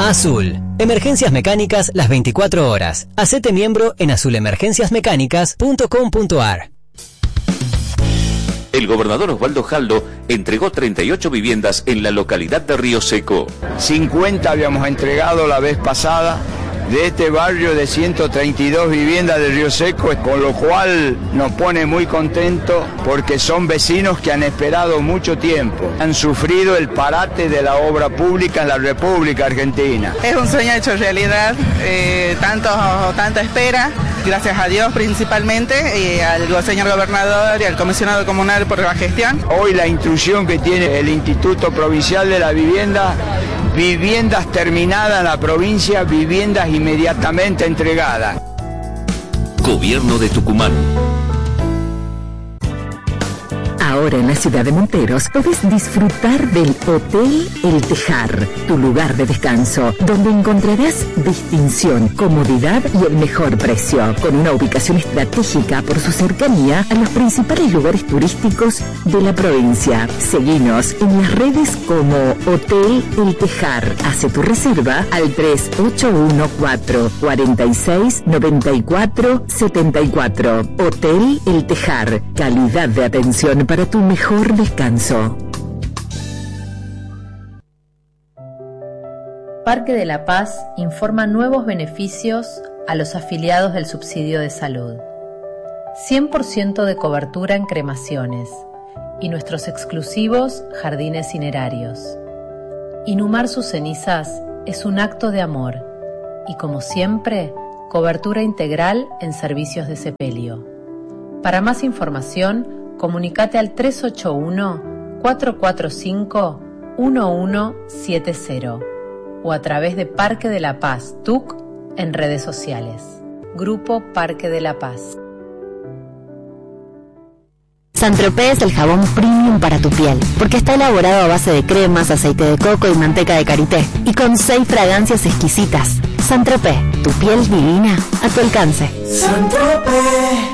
Azul. Emergencias mecánicas las 24 horas. Hacete miembro en azulemergenciasmecánicas.com.ar. El gobernador Osvaldo Jaldo entregó 38 viviendas en la localidad de Río Seco. 50 habíamos entregado la vez pasada de este barrio de 132 viviendas de Río Seco, con lo cual nos pone muy contentos porque son vecinos que han esperado mucho tiempo. Han sufrido el parate de la obra pública en la República Argentina. Es un sueño hecho realidad, tanta espera, gracias a Dios principalmente, y al señor gobernador y al comisionado comunal por la gestión. Hoy la instrucción que tiene el Instituto Provincial de la Vivienda: viviendas terminadas en la provincia, viviendas inmediatamente entregadas. Gobierno de Tucumán. Ahora en la ciudad de Monteros podés disfrutar del Hotel El Tejar, tu lugar de descanso, donde encontrarás distinción, comodidad y el mejor precio, con una ubicación estratégica por su cercanía a los principales lugares turísticos de la provincia. Seguinos en las redes como Hotel El Tejar. Hace tu reserva al 3814-469474. Hotel El Tejar, calidad de atención para tu mejor descanso. Parque de la Paz informa nuevos beneficios a los afiliados del subsidio de salud. 100% de cobertura en cremaciones y nuestros exclusivos jardines cinerarios. Inhumar sus cenizas es un acto de amor y, como siempre, cobertura integral en servicios de sepelio. Para más información, comunicate al 381-445-1170 o a través de Parque de la Paz TUC en redes sociales. Grupo Parque de la Paz. Saint-Tropez es el jabón premium para tu piel, porque está elaborado a base de cremas, aceite de coco y manteca de karité, y con 6 fragancias exquisitas. Saint-Tropez, tu piel divina a tu alcance. Saint-Tropez.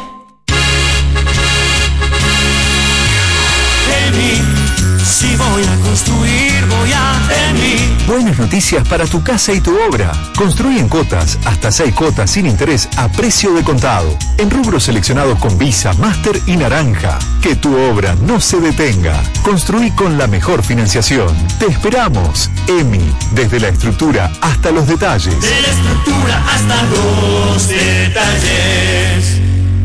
Si voy a construir, voy a Buenas noticias para tu casa y tu obra. Construí en cuotas, hasta 6 cuotas sin interés a precio de contado. En rubros seleccionados con Visa, Master y Naranja. Que tu obra no se detenga. Construí con la mejor financiación. Te esperamos. EMI, desde la estructura hasta los detalles. De la estructura hasta los detalles.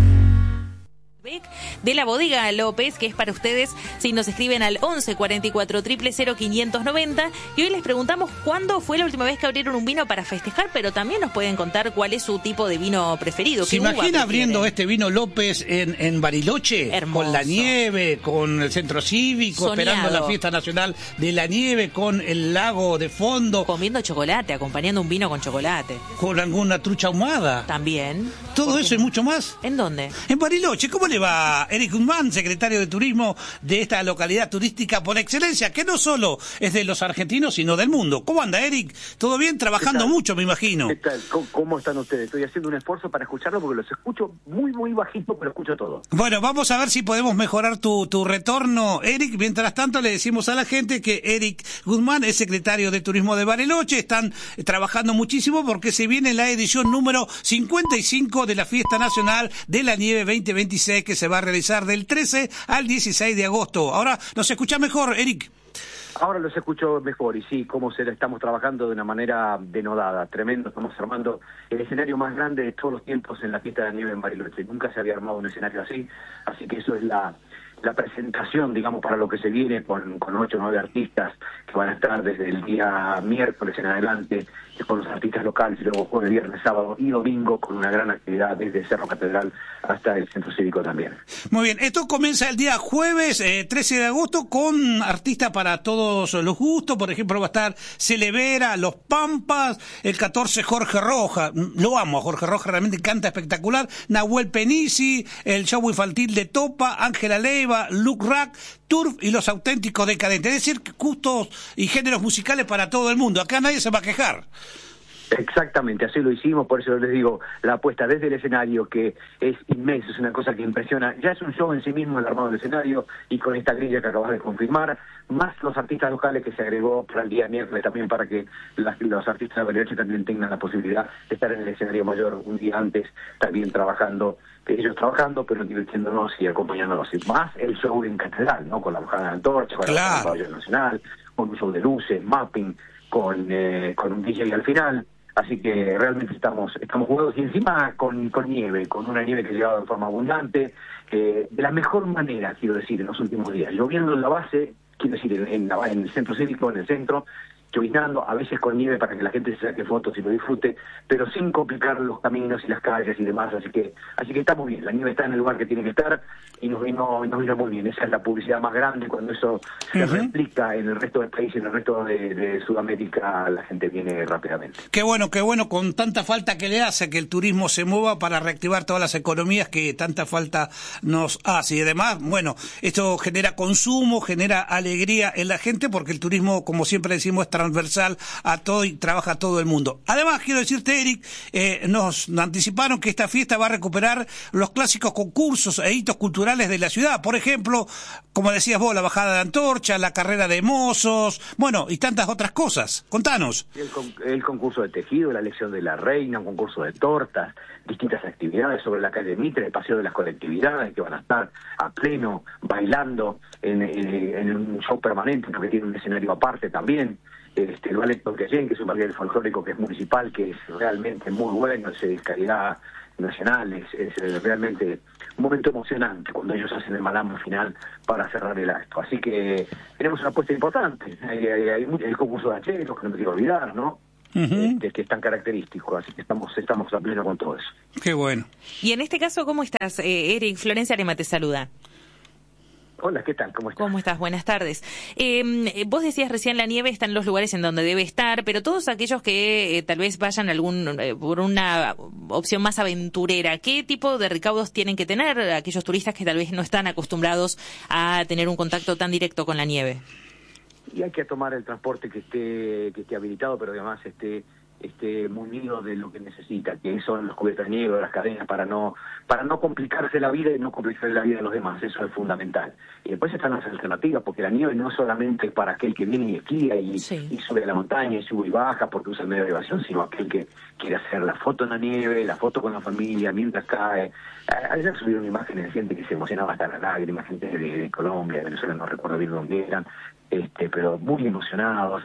De la Bodega López, que es para ustedes si nos escriben al 11 44 000 590. Y hoy les preguntamos cuándo fue la última vez que abrieron un vino para festejar, pero también nos pueden contar cuál es su tipo de vino preferido. ¿Se imagina abriendo este vino López en Bariloche? Hermoso. Con la nieve, con el centro cívico, Soñado. esperando la fiesta nacional de la nieve, con el lago de fondo. Comiendo chocolate, acompañando un vino con chocolate. Con alguna trucha ahumada. También. Todo eso y mucho más. ¿En dónde? En Bariloche. ¿Cómo le va, Eric Guzmán, secretario de Turismo de esta localidad turística por excelencia, que no solo es de los argentinos, sino del mundo? ¿Cómo anda, Eric? ¿Todo bien? Trabajando mucho, me imagino. ¿Qué tal? ¿Cómo están ustedes? Estoy haciendo un esfuerzo para escucharlo porque los escucho muy, muy bajito, pero escucho todo. Bueno, vamos a ver si podemos mejorar tu retorno, Eric. Mientras tanto, le decimos a la gente que Eric Guzmán es secretario de Turismo de Bariloche. Están trabajando muchísimo porque se viene la edición número 55 de la Fiesta Nacional de la Nieve 2026, que se va a realizar del 13 al 16 de agosto. Ahora nos escucha mejor, Eric. Ahora los escucho mejor y sí, cómo estamos trabajando de una manera denodada, tremendo. Estamos armando el escenario más grande de todos los tiempos en la Fiesta de la Nieve en Bariloche. Nunca se había armado un escenario así que eso es la presentación, digamos, para lo que se viene con 8 o 9 artistas que van a estar desde el día miércoles en adelante, con los artistas locales, y luego jueves, viernes, sábado y domingo con una gran actividad desde Cerro Catedral hasta el Centro Cívico también. Muy bien, esto comienza el día jueves 13 de agosto con artistas para todos los gustos. Por ejemplo, va a estar Celevera, Los Pampas, el 14 Jorge Roja, lo amo a Jorge Roja, realmente canta espectacular, Nahuel Penisi, el show infantil de Topa, Ángela Leiva, Luke Rack, Turf y Los Auténticos Decadentes. Es decir, gustos y géneros musicales para todo el mundo. Acá nadie se va a quejar. Exactamente, así lo hicimos, por eso les digo, la apuesta desde el escenario, que es inmenso, es una cosa que impresiona, ya es un show en sí mismo el armado del escenario, y con esta grilla que acabas de confirmar, más los artistas locales que se agregó para el día miércoles también, para que los artistas de Bariloche también tengan la posibilidad de estar en el escenario mayor un día antes, también trabajando, ellos trabajando, pero divirtiéndonos y acompañándonos, y más el show en Catedral, ¿no? Con la bajada de antorcha, con el pabellón nacional, con un show de luces, mapping, con un DJ al final. Así que realmente estamos jugados, y encima con nieve, con una nieve que ha llegado de forma abundante, de la mejor manera, quiero decir, en los últimos días. Lloviendo en la base, quiero decir, en el centro cívico, en el centro, lloviznando, a veces con nieve para que la gente se saque fotos y lo disfrute, pero sin complicar los caminos y las calles y demás, así que está muy bien, la nieve está en el lugar que tiene que estar, y nos vino muy bien. Esa es la publicidad más grande, cuando eso se replica en el resto del país, en el resto de Sudamérica, la gente viene rápidamente. Qué bueno, con tanta falta que le hace que el turismo se mueva para reactivar todas las economías que tanta falta nos hace, y además, bueno, esto genera consumo, genera alegría en la gente, porque el turismo, como siempre decimos, es transversal a todo y trabaja a todo el mundo. Además, quiero decirte, Eric, nos anticiparon que esta fiesta va a recuperar los clásicos concursos e hitos culturales de la ciudad. Por ejemplo, como decías vos, la bajada de antorcha, la carrera de mozos, bueno, y tantas otras cosas. Contanos. El concurso de tejido, la elección de la reina, un concurso de tortas, distintas actividades sobre la calle Mitre, el paseo de las colectividades que van a estar a pleno, bailando en un show permanente, porque tiene un escenario aparte también. El ballet Tonquellén, que es un ballet folclórico que es municipal, que es realmente muy bueno, es de calidad nacional, es realmente un momento emocionante cuando ellos hacen el malambo final para cerrar el acto. Así que tenemos una apuesta importante. Hay el concurso de hacheros, que no me quiero olvidar, ¿no? Que es tan característico, así que estamos a pleno con todo eso. Qué bueno. Y en este caso, ¿cómo estás, Eric? Florencia Arema te saluda. Hola, ¿qué tal? ¿Cómo estás? ¿Cómo estás? Buenas tardes. Vos decías recién, la nieve está en los lugares en donde debe estar, pero todos aquellos que tal vez vayan por una opción más aventurera, ¿qué tipo de recaudos tienen que tener aquellos turistas que tal vez no están acostumbrados a tener un contacto tan directo con la nieve? Y hay que tomar el transporte que esté habilitado, pero además esté munido de lo que necesita, que son los cubiertos de nieve, las cadenas, para no complicarse la vida y no complicarse la vida de los demás. Eso es fundamental. Y después están las alternativas, porque la nieve no solamente es para aquel que viene y esquía y sube a la montaña y sube y baja porque usa el medio de elevación, sino aquel que quiere hacer la foto en la nieve, la foto con la familia mientras cae. Ayer subieron imágenes de gente que se emocionaba hasta las lágrimas, gente de Colombia, de Venezuela, no recuerdo bien dónde eran, pero muy emocionados,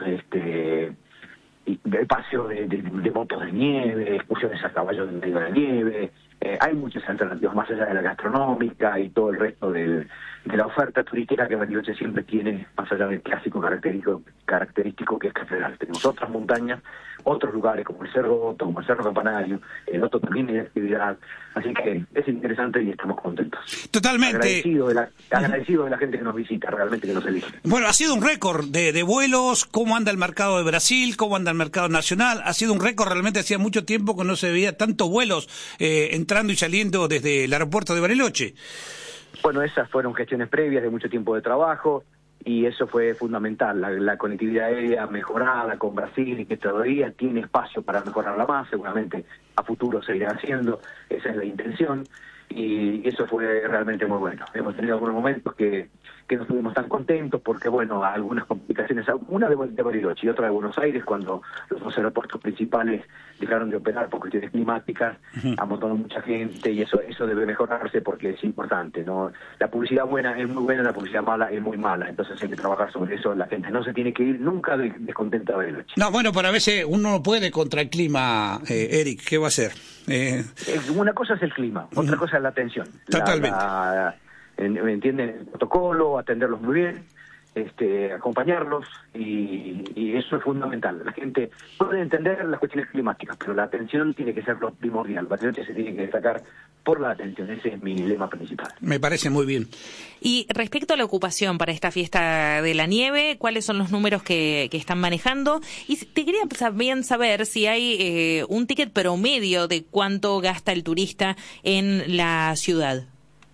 y el paseo de motos de nieve, excursiones a caballo en medio de la nieve. Hay muchas alternativas más allá de la gastronómica y todo el resto de la oferta turística que Bariloche siempre tiene, más allá del clásico característico que es Catedral. Tenemos otras montañas, otros lugares como el Cerro Otto, como el Cerro Campanario, el Otto también hay actividad, así que es interesante y estamos contentos. Totalmente. Agradecido de la gente que nos visita, realmente que nos elige. Bueno, ha sido un récord de vuelos, cómo anda el mercado de Brasil, cómo anda el mercado nacional, ha sido un récord, realmente hacía mucho tiempo que no se veía tantos vuelos entrando y saliendo desde el aeropuerto de Bariloche. Bueno, esas fueron gestiones previas de mucho tiempo de trabajo, y eso fue fundamental, la conectividad aérea mejorada con Brasil, y que todavía tiene espacio para mejorarla más, seguramente a futuro se irá haciendo, esa es la intención, y eso fue realmente muy bueno. Hemos tenido algunos momentos que no estuvimos tan contentos porque, bueno, algunas complicaciones, una de Bariloche y otra de Buenos Aires, cuando los dos aeropuertos principales dejaron de operar por cuestiones climáticas, ha montado mucha gente, y eso debe mejorarse porque es importante, ¿no? La publicidad buena es muy buena, la publicidad mala es muy mala, entonces hay que trabajar sobre eso. La gente no se tiene que ir nunca descontenta de Bariloche. No, bueno, pero a veces uno no puede contra el clima, Eric, ¿qué va a hacer? Una cosa es el clima, otra cosa es la atención. Totalmente. ¿Me entienden? El protocolo, atenderlos muy bien, acompañarlos, y eso es fundamental. La gente puede entender las cuestiones climáticas, pero la atención tiene que ser lo primordial. Bariloche se tiene que destacar por la atención, ese es mi lema principal. Me parece muy bien. Y respecto a la ocupación para esta fiesta de la nieve, ¿cuáles son los números que están manejando? Y te quería también saber si hay un ticket promedio de cuánto gasta el turista en la ciudad.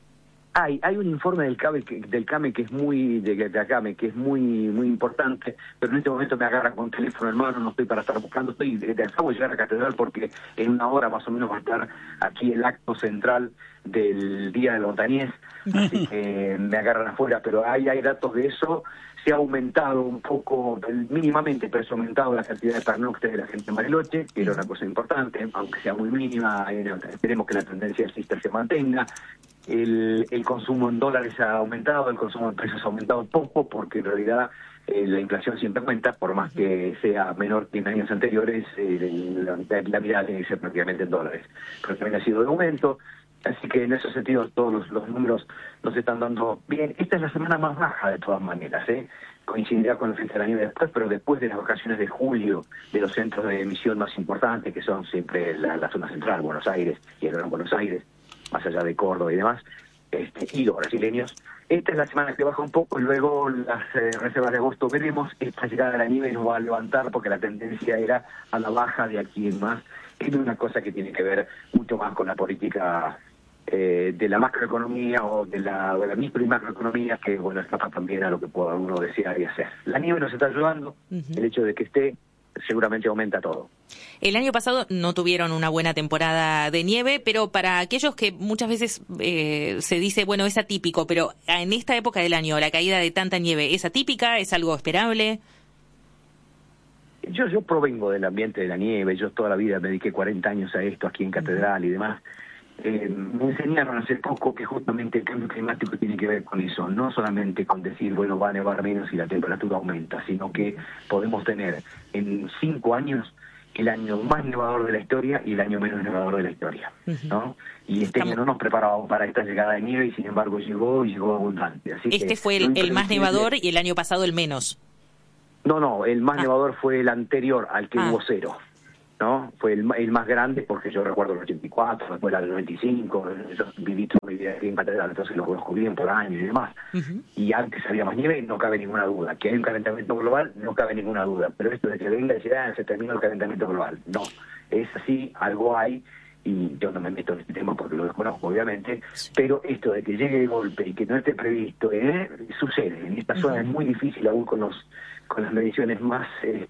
Hay un informe del CAME que es muy que es muy importante, pero en este momento me agarran con teléfono en mano, no estoy para estar buscando, acabo de llegar a Catedral porque en una hora más o menos va a estar aquí el acto central del Día del Montañés, así que me agarran afuera, pero hay datos de eso. Se ha aumentado un poco, mínimamente, pero se ha aumentado la cantidad de pernoctes de la gente en Bariloche, que era una cosa importante, aunque sea muy mínima. Esperemos que la tendencia alcista se mantenga. El consumo en dólares ha aumentado, el consumo en pesos ha aumentado poco, porque en realidad la inflación siempre aumenta, por más que sea menor que en años anteriores, la mirada tiene que ser prácticamente en dólares. Pero también ha sido de aumento. Así que en ese sentido todos los números nos están dando bien. Esta es la semana más baja de todas maneras, coincidirá con la fiesta de la nieve después, pero después de las vacaciones de julio, de los centros de emisión más importantes, que son siempre la zona central, Buenos Aires y el Gran Buenos Aires, más allá de Córdoba y demás, y los brasileños. Esta es la semana que baja un poco, y luego las reservas de agosto veremos. Esta llegada de la nieve nos va a levantar porque la tendencia era a la baja de aquí en más. Es una cosa que tiene que ver mucho más con la política de la macroeconomía o de la micro y macroeconomía, que bueno, escapa también a lo que pueda uno desear y hacer. La nieve nos está ayudando, el hecho de que esté seguramente aumenta todo. El año pasado no tuvieron una buena temporada de nieve, pero para aquellos que muchas veces se dice, bueno, es atípico, pero en esta época del año la caída de tanta nieve, ¿es atípica? ¿Es algo esperable? Yo provengo del ambiente de la nieve, yo toda la vida me dediqué 40 años a esto aquí en Catedral y demás. Me enseñaron hace poco que justamente el cambio climático tiene que ver con eso, no solamente con decir, bueno, va a nevar menos y la temperatura aumenta, sino que podemos tener en 5 años el año más nevador de la historia y el año menos nevador de la historia, ¿no? Y este año no nos preparábamos para esta llegada de nieve y sin embargo llegó abundante. Así este que fue el más nevador y el año pasado el menos. No, el más nevador fue el anterior al que hubo 0. ¿No? Fue el más grande, porque yo recuerdo el 84, después el 95, yo viví toda mi vida aquí en Catedral, entonces lo conozco bien por años y demás. Y antes había más nieve, no cabe ninguna duda. Que hay un calentamiento global, no cabe ninguna duda. Pero esto de que venga y decir, se terminó el calentamiento global, no. Es así, algo hay, y yo no me meto en este tema porque lo desconozco, obviamente, pero esto de que llegue de golpe y que no esté previsto, sucede. En esta zona es muy difícil, aún con las mediciones más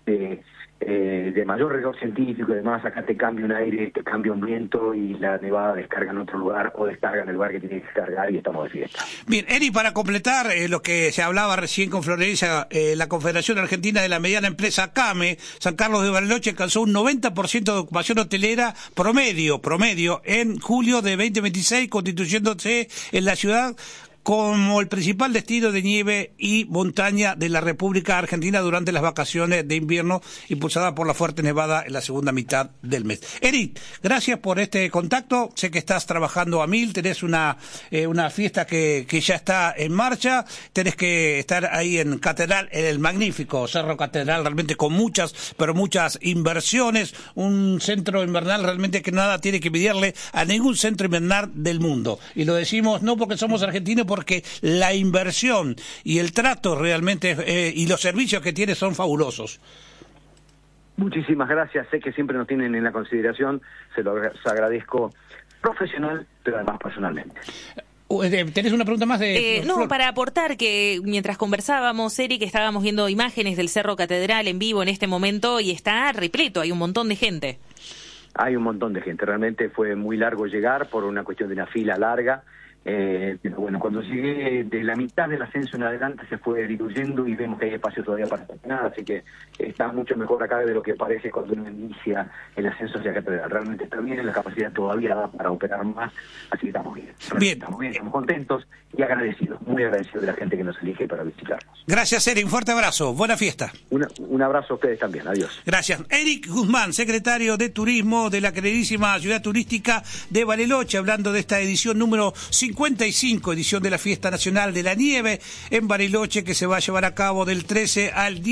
de mayor rigor científico y demás. Acá te cambia un aire, te cambia un viento y la nevada descarga en otro lugar o descarga en el lugar que tiene que descargar y estamos de fiesta. Bien, Eri, para completar lo que se hablaba recién con Florencia, la Confederación Argentina de la Mediana Empresa CAME, San Carlos de Bariloche alcanzó un 90% de ocupación hotelera promedio en julio de 2026, constituyéndose en la ciudad como el principal destino de nieve y montaña de la República Argentina durante las vacaciones de invierno, impulsada por la fuerte nevada en la segunda mitad del mes. Eric, gracias por este contacto. Sé que estás trabajando a mil, tenés una fiesta que ya está en marcha, tenés que estar ahí en Catedral, en el magnífico Cerro Catedral, realmente con muchas inversiones, un centro invernal realmente que nada tiene que envidiarle a ningún centro invernal del mundo. Y lo decimos no porque somos argentinos, porque la inversión y el trato realmente y los servicios que tiene son fabulosos. Muchísimas gracias, sé que siempre nos tienen en la consideración, se lo agradezco profesional, pero además personalmente. ¿Tenés una pregunta más de no, para aportar que mientras conversábamos, Eric, estábamos viendo imágenes del Cerro Catedral en vivo en este momento y está repleto, hay un montón de gente. Hay un montón de gente, realmente fue muy largo llegar por una cuestión de una fila larga. Pero bueno, cuando llegué de la mitad del ascenso en adelante se fue diluyendo y vemos que hay espacio todavía para estacionar, así que está mucho mejor acá de lo que parece cuando uno inicia el ascenso hacia Catedral. Realmente está bien, la capacidad todavía da para operar más, así que estamos bien. Estamos bien, estamos contentos y agradecidos, muy agradecidos de la gente que nos elige para visitarnos. Gracias, Eric, un fuerte abrazo, buena fiesta. Un abrazo a ustedes también, adiós. Gracias. Eric Guzmán, secretario de Turismo de la queridísima ciudad turística de Bariloche, hablando de esta edición número 55, edición de la Fiesta Nacional de la Nieve en Bariloche, que se va a llevar a cabo del 13 al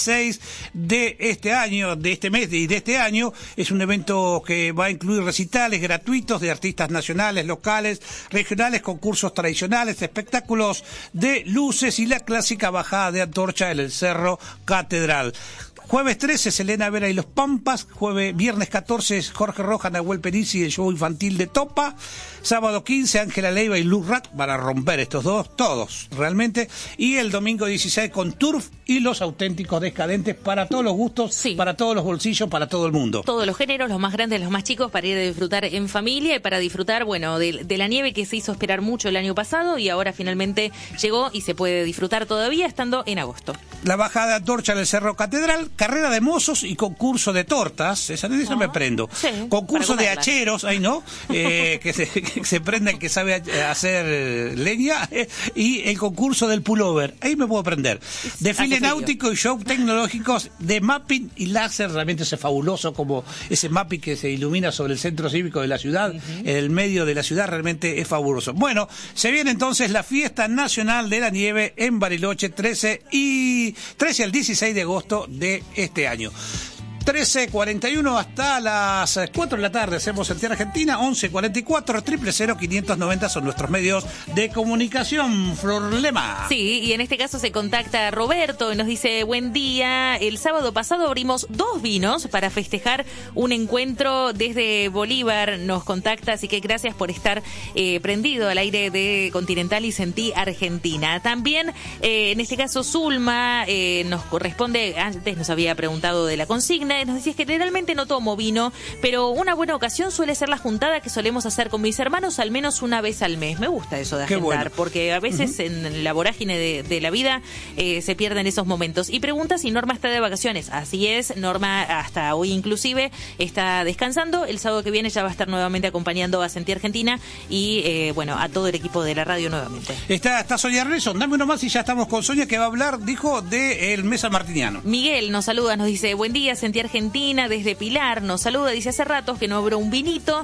16 de este año, de este mes y de este año. Es un evento que va a incluir recitales gratuitos de artistas nacionales, locales, regionales, concursos tradicionales, espectáculos de luces y la clásica bajada de antorcha en el Cerro Catedral. Jueves 13, Selena Vera y los Pampas. Viernes 14, Jorge Rojas, Nahuel Penisi y el show infantil de Topa. Sábado 15, Ángela Leiva y Luz Rat, para romper estos dos, todos, realmente. Y el domingo 16 con Turf y Los Auténticos Decadentes, para todos los gustos, sí, para todos los bolsillos, para todo el mundo. Todos los géneros, los más grandes, los más chicos, para ir a disfrutar en familia y para disfrutar, bueno, de la nieve que se hizo esperar mucho el año pasado y ahora finalmente llegó y se puede disfrutar todavía estando en agosto. La bajada de antorcha en el Cerro Catedral, carrera de mozos y concurso de tortas, esa me prendo. Sí, concurso de hacheros, ahí no, que se prenda el que sabe hacer leña, y el concurso del pullover, ahí me puedo prender. Desfile náutico y show tecnológicos de mapping y láser, realmente es fabuloso, como ese mapping que se ilumina sobre el centro cívico de la ciudad, en el medio de la ciudad, realmente es fabuloso. Bueno, se viene entonces la Fiesta Nacional de la Nieve en Bariloche, 13 al 16 de agosto de este año. 13:41 hasta las 4 de la tarde hacemos en Tierra Argentina. 11:44 000-590 son nuestros medios de comunicación. Flor Lema. Sí, y en este caso se contacta Roberto y nos dice: buen día, el sábado pasado abrimos 2 vinos para festejar un encuentro desde Bolívar. Nos contacta, así que gracias por estar prendido al aire de Continental y Sentí Argentina. También en este caso Zulma nos corresponde, antes nos había preguntado de la consigna, nos decía que generalmente no tomo vino, pero una buena ocasión suele ser la juntada que solemos hacer con mis hermanos al menos una vez al mes. Me gusta eso de agendar, bueno, porque a veces en la vorágine de la vida se pierden esos momentos. Y pregunta si Norma está de vacaciones. Así es, Norma hasta hoy inclusive está descansando. El sábado que viene ya va a estar nuevamente acompañando a Sentí Argentina y bueno, a todo el equipo de la radio nuevamente. Está Sonia Reson, dame uno más y ya estamos con Sonia, que va a hablar, dijo, de el Mesa Martiniano. Miguel nos saluda, nos dice: buen día, Sentí Argentina, desde Pilar, nos saluda, dice hace ratos que no abrió un vinito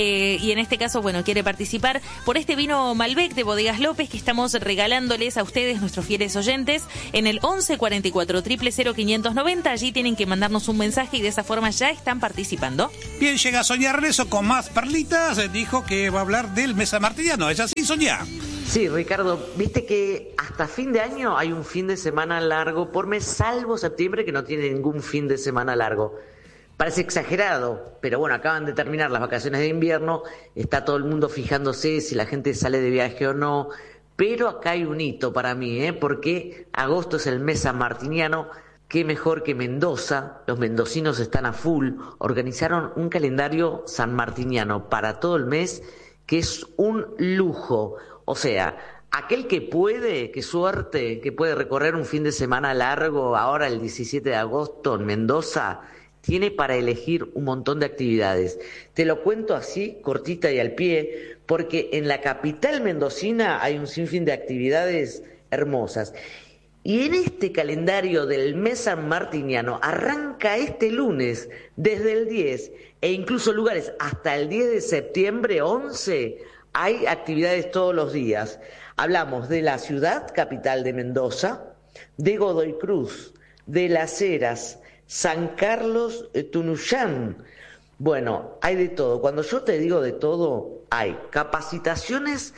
y en este caso, bueno, quiere participar por este vino Malbec de Bodegas López que estamos regalándoles a ustedes, nuestros fieles oyentes, en el 1144 000-590. Allí tienen que mandarnos un mensaje y de esa forma ya están participando. Bien, llega Sonia Rezo con más perlitas, dijo que va a hablar del Mesa Martiniano. ¿Es así, Sonia? Sí, Ricardo, viste que hasta fin de año hay un fin de semana largo por mes, salvo septiembre, que no tiene ningún fin de semana largo. Parece exagerado, pero bueno, acaban de terminar las vacaciones de invierno, está todo el mundo fijándose si la gente sale de viaje o no, pero acá hay un hito para mí, porque agosto es el mes sanmartiniano. Qué mejor que Mendoza, los mendocinos están a full, organizaron un calendario sanmartiniano para todo el mes, que es un lujo. O sea, aquel que puede, qué suerte, que puede recorrer un fin de semana largo ahora el 17 de agosto en Mendoza, tiene para elegir un montón de actividades. Te lo cuento así, cortita y al pie, porque en la capital mendocina hay un sinfín de actividades hermosas. Y en este calendario del mes sanmartiniano arranca este lunes, desde el 10, e incluso lugares hasta el 10 de septiembre, 11, hay actividades todos los días. Hablamos de la ciudad capital de Mendoza, de Godoy Cruz, de Las Heras, San Carlos, Tunuyán. Bueno, hay de todo. Cuando yo te digo de todo, hay capacitaciones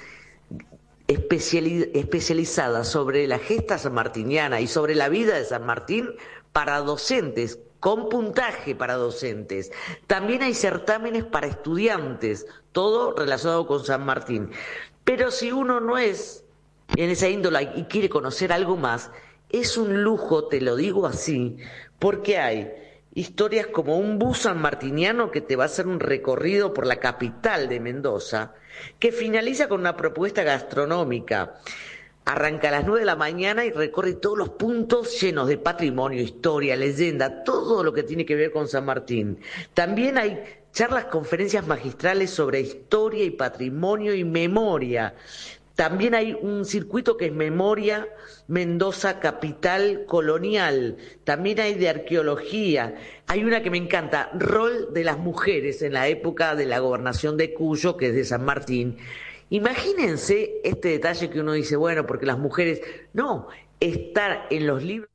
especializadas sobre la gesta sanmartiniana y sobre la vida de San Martín para docentes, con puntaje para docentes. También hay certámenes para estudiantes, todo relacionado con San Martín. Pero si uno no es en esa índole y quiere conocer algo más, es un lujo, te lo digo así, porque hay historias como un bus sanmartiniano que te va a hacer un recorrido por la capital de Mendoza, que finaliza con una propuesta gastronómica. Arranca a las 9 de la mañana y recorre todos los puntos llenos de patrimonio, historia, leyenda, todo lo que tiene que ver con San Martín. También hay charlas, conferencias magistrales sobre historia y patrimonio y memoria. También hay un circuito que es Memoria Mendoza Capital Colonial. También hay de arqueología. Hay una que me encanta, rol de las mujeres en la época de la gobernación de Cuyo, que es de San Martín. Imagínense este detalle que uno dice, bueno, porque las mujeres... No, estar en los libros...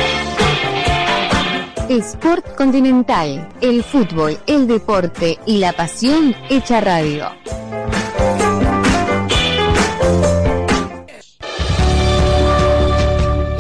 Sport Continental, el fútbol, el deporte y la pasión hecha radio.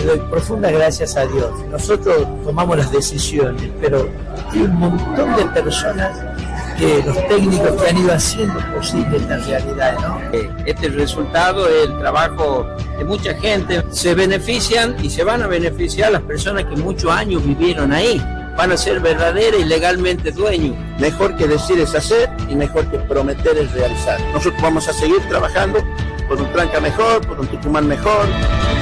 doy profundas gracias a Dios. Nosotros tomamos las decisiones, pero hay un montón de personas, los técnicos que han ido haciendo posible esta realidad, ¿no? Este resultado es el trabajo de mucha gente. Se benefician y se van a beneficiar las personas que muchos años vivieron ahí. Van a ser verdaderos y legalmente dueños. Mejor que decir es hacer y mejor que prometer es realizar. Nosotros vamos a seguir trabajando por un Tranca mejor, por un Tucumán mejor.